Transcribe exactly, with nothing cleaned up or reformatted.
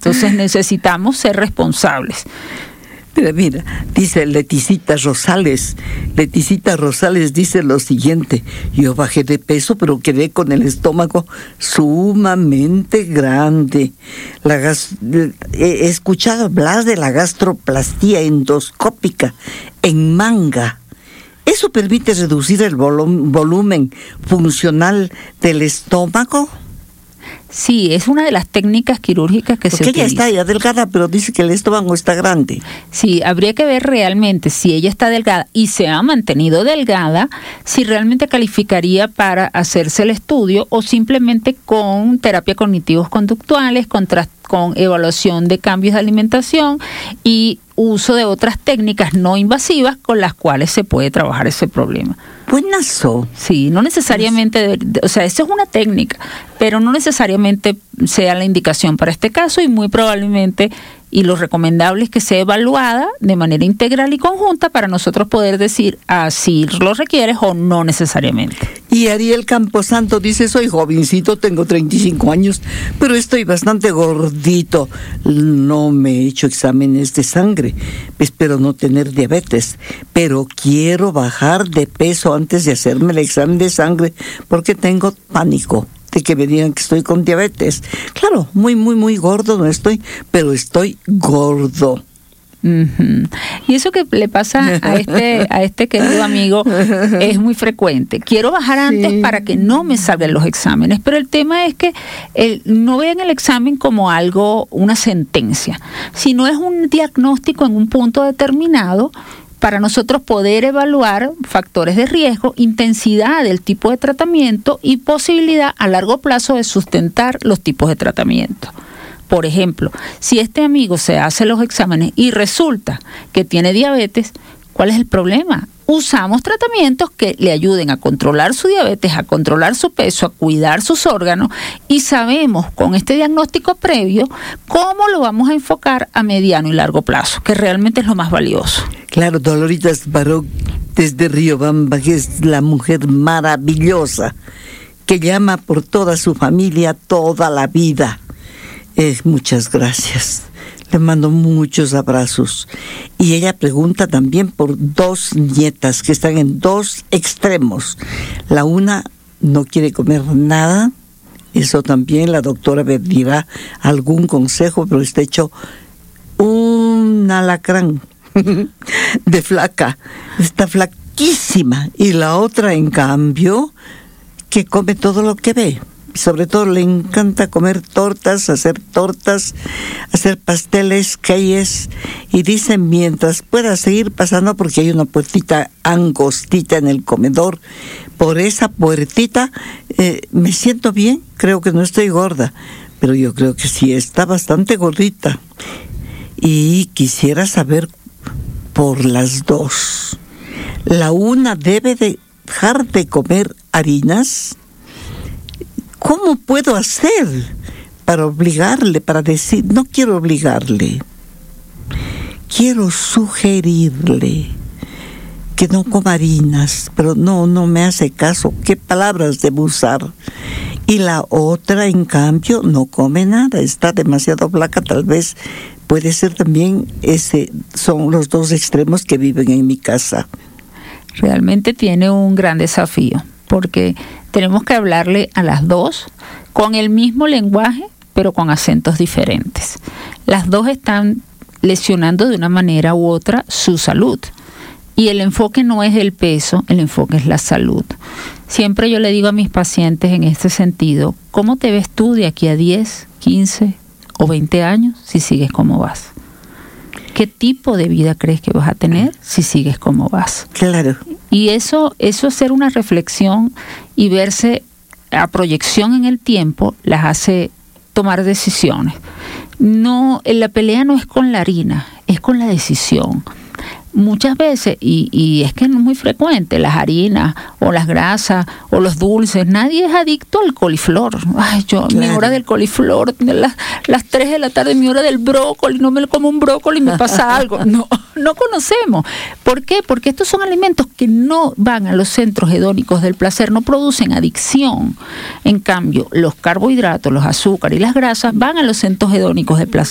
Entonces necesitamos ser responsables. Mira, mira, dice Leticita Rosales. Leticita Rosales dice lo siguiente: yo bajé de peso, pero quedé con el estómago sumamente grande. La gas, he escuchado hablar de la gastroplastía endoscópica en manga. ¿Eso permite reducir el volum- volumen funcional del estómago? Sí, es una de las técnicas quirúrgicas que Porque se ella utiliza. está ya delgada, pero dice que el estómago está grande. Sí, habría que ver realmente si ella está delgada y se ha mantenido delgada, si realmente calificaría para hacerse el estudio o simplemente con terapia cognitivos conductuales, con, tras- con evaluación de cambios de alimentación y uso de otras técnicas no invasivas con las cuales se puede trabajar ese problema. Buenazo. Sí, no necesariamente, de- de- o sea, eso es una técnica, pero no necesariamente sea la indicación para este caso y muy probablemente, y lo recomendable es que sea evaluada de manera integral y conjunta para nosotros poder decir así lo requieres o no necesariamente. Y Ariel Camposanto dice: soy jovencito, tengo treinta y cinco años, pero estoy bastante gordito. No me he hecho exámenes de sangre, espero no tener diabetes, pero quiero bajar de peso antes de hacerme el examen de sangre porque tengo pánico de que me digan que estoy con diabetes. Claro, muy, muy, muy gordo no estoy, pero estoy gordo. Uh-huh. Y eso que le pasa a este a este querido amigo es muy frecuente. Quiero bajar antes Sí. para que no me salgan los exámenes, pero el tema es que el, no vean el examen como algo, una sentencia, sino es un diagnóstico en un punto determinado para nosotros poder evaluar factores de riesgo, intensidad del tipo de tratamiento y posibilidad a largo plazo de sustentar los tipos de tratamiento. Por ejemplo, si este amigo se hace los exámenes y resulta que tiene diabetes, ¿cuál es el problema? Usamos tratamientos que le ayuden a controlar su diabetes, a controlar su peso, a cuidar sus órganos y sabemos con este diagnóstico previo cómo lo vamos a enfocar a mediano y largo plazo, que realmente es lo más valioso. Claro, Doloritas Baró desde Riobamba, que es la mujer maravillosa que llama por toda su familia toda la vida. Eh, muchas gracias. Le mando muchos abrazos. Y ella pregunta también por dos nietas que están en dos extremos. La una no quiere comer nada. Eso también la doctora me dirá algún consejo, pero está hecho un alacrán de flaca. Está flaquísima. Y la otra, en cambio, que come todo lo que ve. Sobre todo le encanta comer tortas, hacer tortas, hacer pasteles, cakes, y dicen mientras pueda seguir pasando, porque hay una puertita angostita en el comedor, por esa puertita eh, me siento bien, creo que no estoy gorda, pero yo creo que sí está bastante gordita. Y quisiera saber por las dos. La una debe de dejar de comer harinas. ¿Cómo puedo hacer para obligarle, para decir, no quiero obligarle, quiero sugerirle que no coma harinas, pero no, no me hace caso, qué palabras debo usar? Y la otra, en cambio, no come nada, está demasiado flaca, tal vez puede ser también ese, son los dos extremos que viven en mi casa. Realmente tiene un gran desafío, porque tenemos que hablarle a las dos con el mismo lenguaje, pero con acentos diferentes. Las dos están lesionando de una manera u otra su salud. Y el enfoque no es el peso, el enfoque es la salud. Siempre yo le digo a mis pacientes en este sentido, ¿cómo te ves tú de aquí a diez, quince o veinte años si sigues como vas? ¿Qué tipo de vida crees que vas a tener si sigues como vas? Claro. Y eso, eso hacer una reflexión y verse a proyección en el tiempo las hace tomar decisiones. No, la pelea no es con la harina, es con la decisión. Muchas veces, y, y es que no es muy frecuente, las harinas o las grasas o los dulces, nadie es adicto al coliflor. Ay, yo, claro. Mi hora del coliflor, las, las tres de la tarde, mi hora del brócoli, no me como un brócoli y me pasa algo. No, no conocemos. ¿Por qué? Porque estos son alimentos que no van a los centros hedónicos del placer, no producen adicción. En cambio, los carbohidratos, los azúcares y las grasas van a los centros hedónicos del placer.